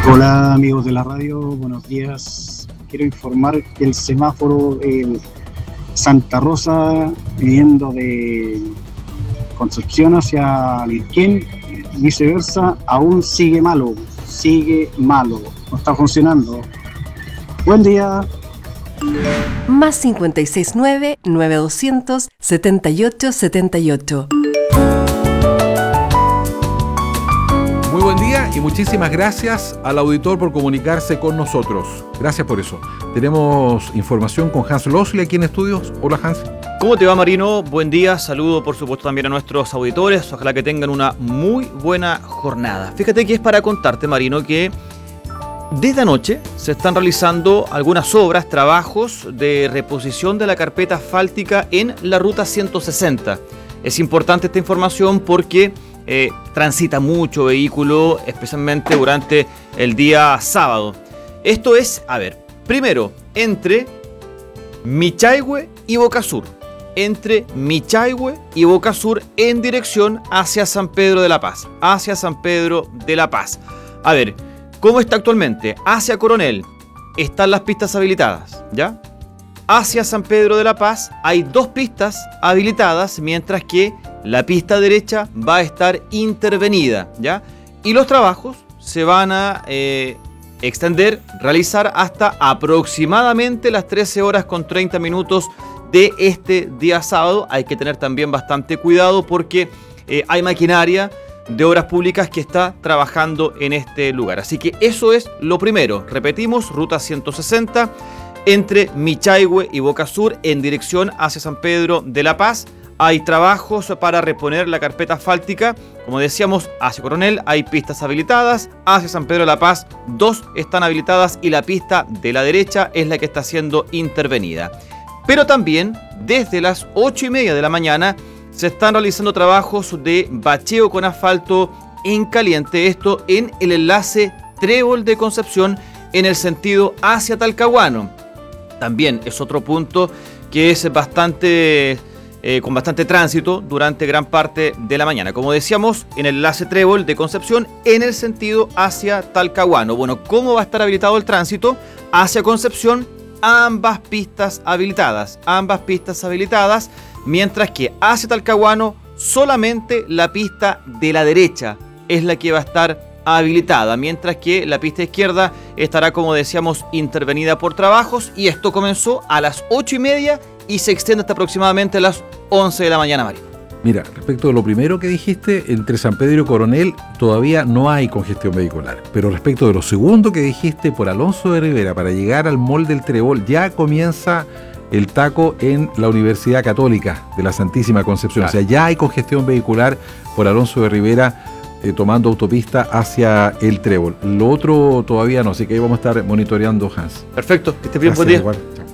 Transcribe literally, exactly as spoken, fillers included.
Hola amigos de la radio, buenos días. Quiero informar que el semáforo en Santa Rosa, viniendo de Concepción hacia Lirquén, viceversa, aún sigue malo, sigue malo, no está funcionando. Buen día. Más cincuenta y seis nueve, nueve doscientos, setenta y ocho setenta y ocho. Muy buen día y muchísimas gracias al auditor por comunicarse con nosotros. Gracias por eso. Tenemos información con Hans Losli aquí en estudios. Hola Hans. ¿Cómo te va, Marino? Buen día, saludo por supuesto también a nuestros auditores. Ojalá que tengan una muy buena jornada. Fíjate que es para contarte, Marino, que desde anoche se están realizando algunas obras, trabajos de reposición de la carpeta asfáltica en la ruta ciento sesenta. Es importante esta información porque eh, transita mucho vehículo, especialmente durante el día sábado. Esto es, a ver, primero, entre Michaihue y Boca Sur. Entre Michaihue y Boca Sur en dirección hacia San Pedro de la Paz. Hacia San Pedro de la Paz. A ver, ¿cómo está actualmente? Hacia Coronel están las pistas habilitadas, ¿ya? Hacia San Pedro de la Paz hay dos pistas habilitadas, mientras que la pista derecha va a estar intervenida, ¿ya? Y los trabajos se van a eh, extender, realizar hasta aproximadamente las trece horas con treinta minutos de este día sábado. Hay que tener también bastante cuidado porque eh, hay maquinaria de obras públicas que está trabajando en este lugar. Así que eso es lo primero. Repetimos, ruta ciento sesenta entre Michaihue y Boca Sur en dirección hacia San Pedro de la Paz. Hay trabajos para reponer la carpeta asfáltica. Como decíamos, hacia Coronel hay pistas habilitadas. Hacia San Pedro de la Paz, dos están habilitadas y la pista de la derecha es la que está siendo intervenida. Pero también desde las ocho y media de la mañana se están realizando trabajos de bacheo con asfalto en caliente. Esto en el enlace Trébol de Concepción en el sentido hacia Talcahuano. También es otro punto que es bastante, eh, con bastante tránsito durante gran parte de la mañana. Como decíamos, en el enlace Trébol de Concepción en el sentido hacia Talcahuano. Bueno, ¿cómo va a estar habilitado el tránsito? Hacia Concepción, ambas pistas habilitadas. Ambas pistas habilitadas. Mientras que hacia Talcahuano solamente la pista de la derecha es la que va a estar habilitada, mientras que la pista izquierda estará, como decíamos, intervenida por trabajos, y esto comenzó a las ocho y media y se extiende hasta aproximadamente las once de la mañana, Marino. Mira, respecto de lo primero que dijiste, entre San Pedro y Coronel todavía no hay congestión vehicular, pero respecto de lo segundo que dijiste, por Alonso de Rivera para llegar al Mall del Trébol ya comienza el taco en la Universidad Católica de la Santísima Concepción. Claro. O sea, ya hay congestión vehicular por Alonso de Rivera eh, tomando autopista hacia el Trébol. Lo otro todavía no, así que ahí vamos a estar monitoreando, Hans. Perfecto, que estés bien, buen día. Igual. Chao.